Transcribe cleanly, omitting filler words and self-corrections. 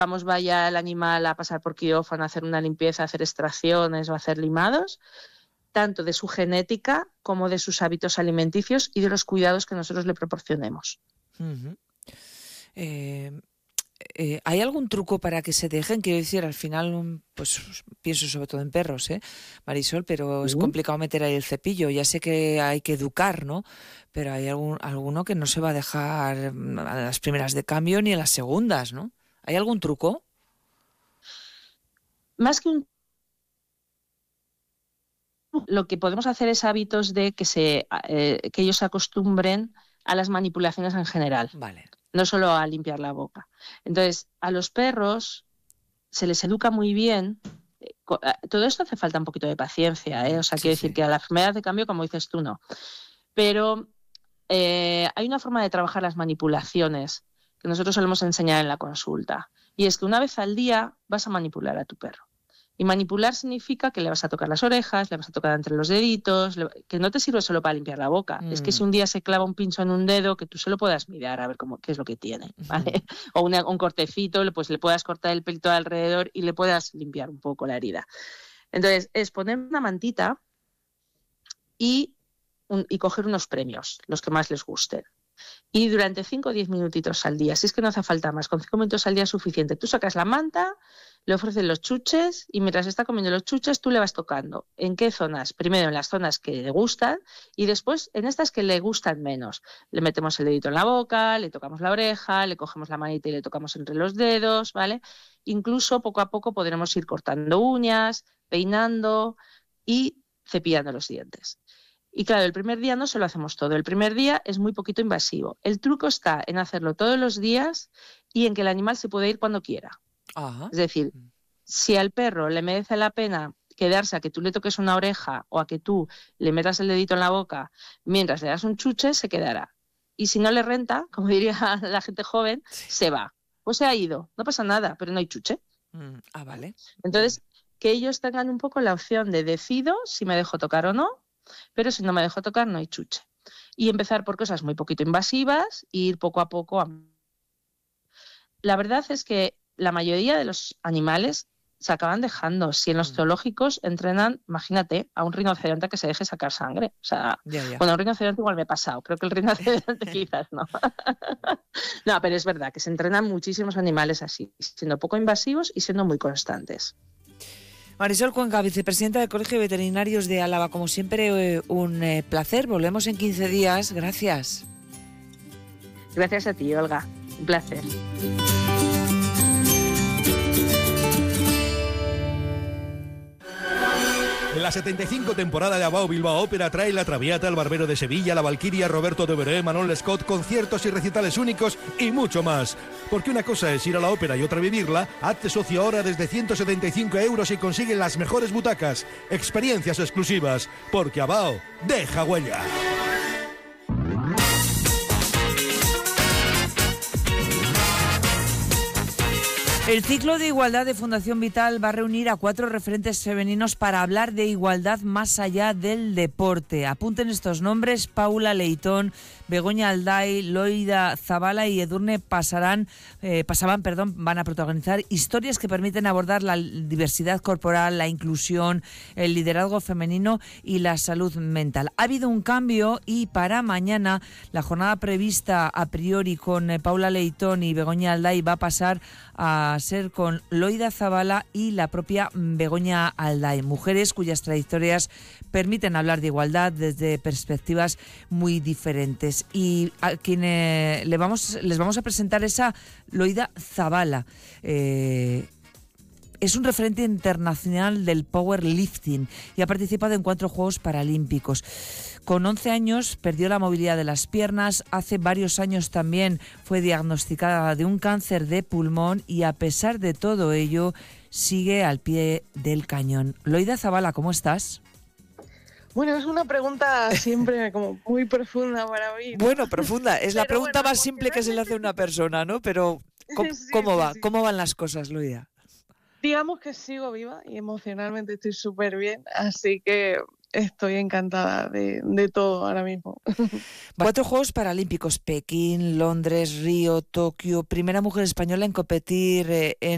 vaya el animal a pasar por quirófano, a hacer una limpieza, a hacer extracciones o a hacer limados, tanto de su genética como de sus hábitos alimenticios y de los cuidados que nosotros le proporcionemos. Uh-huh. ¿Hay algún truco para que se dejen? Quiero decir, al final, pues pienso sobre todo en perros, Marisol, pero es complicado meter ahí el cepillo. Ya sé que hay que educar, ¿no? Pero hay alguno que no se va a dejar a las primeras de cambio ni a las segundas, ¿no? ¿Hay algún truco? Más que lo que podemos hacer es hábitos de que ellos se acostumbren a las manipulaciones en general. Vale. No solo a limpiar la boca. Entonces, a los perros se les educa muy bien. Todo esto hace falta un poquito de paciencia, O sea, quiero decir que a las primeras de cambio, como dices tú, no. Pero hay una forma de trabajar las manipulaciones que nosotros solemos enseñar en la consulta. Y es que una vez al día vas a manipular a tu perro. Y manipular significa que le vas a tocar las orejas, le vas a tocar entre los deditos, que no te sirve solo para limpiar la boca. Es que si un día se clava un pincho en un dedo, que tú se lo puedas mirar a ver qué es lo que tiene, ¿vale? O un cortecito, pues le puedas cortar el pelito alrededor y le puedas limpiar un poco la herida. Entonces, es poner una mantita y coger unos premios, los que más les gusten. Y durante 5 o 10 minutitos al día, si es que no hace falta más, con 5 minutos al día es suficiente. Tú sacas la manta, le ofreces los chuches y mientras está comiendo los chuches tú le vas tocando. ¿En qué zonas? Primero en las zonas que le gustan y después en estas que le gustan menos. Le metemos el dedito en la boca, le tocamos la oreja, le cogemos la manita y le tocamos entre los dedos, ¿vale? Incluso poco a poco podremos ir cortando uñas, peinando y cepillando los dientes. Y claro, el primer día no se lo hacemos todo. El primer día es muy poquito invasivo. El truco está en hacerlo todos los días y en que el animal se puede ir cuando quiera. Ajá. Es decir, si al perro le merece la pena quedarse a que tú le toques una oreja o a que tú le metas el dedito en la boca mientras le das un chuche, se quedará. Y si no le renta, como diría la gente joven, se va. Pues se ha ido. No pasa nada, pero no hay chuche. Vale. Entonces, que ellos tengan un poco la opción de decido si me dejo tocar o no, pero si no me dejo tocar no hay chuche. Y empezar por cosas muy poquito invasivas e ir poco a poco. La verdad es que la mayoría de los animales se acaban dejando. Si en los zoológicos entrenan, imagínate, a un rinoceronte que se deje sacar sangre. O sea, bueno, a un rinoceronte igual me he pasado. Creo que el rinoceronte quizás no. No, pero es verdad que se entrenan muchísimos animales así, siendo poco invasivos y siendo muy constantes. Marisol Cuenca, vicepresidenta del Colegio de Veterinarios de Álava. Como siempre, un placer. Volvemos en 15 días. Gracias. Gracias a ti, Olga. Un placer. La 75 temporada de Abao Bilbao Ópera trae La Traviata, El Barbero de Sevilla, La Valquiria, Roberto Devereux, Manuel Scott, conciertos y recitales únicos y mucho más. Porque una cosa es ir a la ópera y otra vivirla. Hazte socio ahora desde 175 € y consigue las mejores butacas. Experiencias exclusivas. Porque Abao deja huella. El ciclo de igualdad de Fundación Vital va a reunir a 4 referentes femeninos para hablar de igualdad más allá del deporte. Apunten estos nombres: Paula Leitón, Begoña Alday, Loida Zabala y Edurne Pasaban, van a protagonizar historias que permiten abordar la diversidad corporal, la inclusión, el liderazgo femenino y la salud mental. Ha habido un cambio y para mañana la jornada prevista a priori con Paula Leitón y Begoña Alday va a pasar a ser con Loida Zabala y la propia Begoña Alday, mujeres cuyas trayectorias permiten hablar de igualdad desde perspectivas muy diferentes. Y a quienes les vamos a presentar es a Loida Zabala. Es un referente internacional del powerlifting y ha participado en 4 Juegos Paralímpicos. Con 11 años perdió la movilidad de las piernas, hace varios años también fue diagnosticada de un cáncer de pulmón y a pesar de todo ello sigue al pie del cañón. Loida Zabala, ¿cómo estás? Bueno, es una pregunta siempre como muy profunda para mí, ¿no? Bueno, profunda, es la pregunta más simple que se le hace a una persona, ¿no? Pero ¿cómo va? ¿Cómo van las cosas, Loida? Digamos que sigo viva y emocionalmente estoy súper bien, así que estoy encantada de todo ahora mismo. 4 Juegos Paralímpicos: Pekín, Londres, Río, Tokio. Primera mujer española en competir en